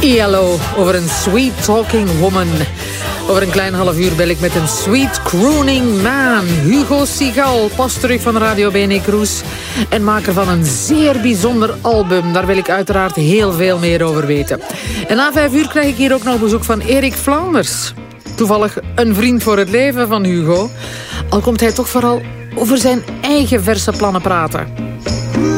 ELO over een sweet talking woman. Over een klein half uur bel ik met een sweet crooning man. Hugo Sigal, pas terug van Radio Bene Cruz. En maker van een zeer bijzonder album. Daar wil ik uiteraard heel veel meer over weten. En na 5 uur krijg ik hier ook nog bezoek van Erik Vlaanders. Toevallig een vriend voor het leven van Hugo. Al komt hij toch vooral over zijn eigen verse plannen praten.